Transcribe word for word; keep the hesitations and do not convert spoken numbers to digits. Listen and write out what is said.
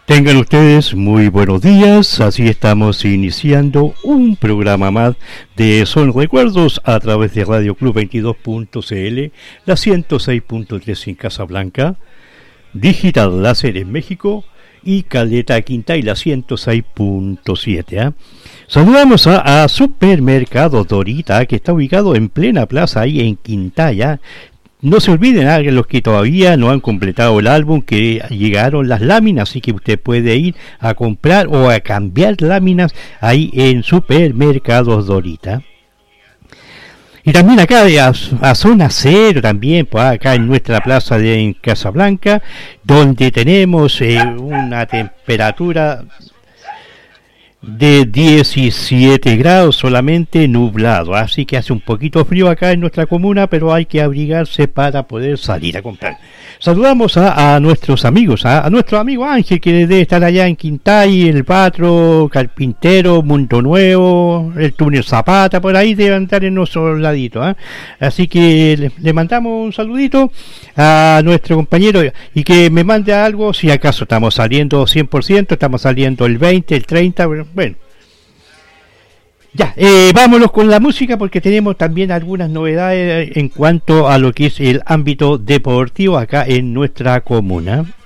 Tengan ustedes muy buenos días, así estamos iniciando un programa más de Son Recuerdos a través de Radio Club veintidós punto c l, la ciento seis punto tres en Casablanca, Digital Láser en México y Caleta Quintay, la ciento seis punto siete. ¿eh? Saludamos a, a Supermercado Dorita, que está ubicado en plena plaza ahí en Quintaya. No se olviden, a los que todavía no han completado el álbum, que llegaron las láminas, así que usted puede ir a comprar o a cambiar láminas ahí en Supermercados Dorita. Y también acá a, a Zona Cero también, pues acá en nuestra plaza de en Casablanca, donde tenemos eh, una temperatura de diecisiete grados, solamente nublado, así que hace un poquito frío acá en nuestra comuna, pero hay que abrigarse para poder salir a comprar. Saludamos a, a nuestros amigos, a, a nuestro amigo Ángel, que debe estar allá en Quintay, El Patro, Carpintero, Mundo Nuevo, el Túnel Zapata, por ahí debe andar en nuestro ladito, ¿eh? Así que le, le mandamos un saludito a nuestro compañero y que me mande algo, si acaso estamos saliendo cien por ciento, estamos saliendo el veinte, el treinta, bueno. Ya, eh, vámonos con la música porque tenemos también algunas novedades en cuanto a lo que es el ámbito deportivo acá en nuestra comuna.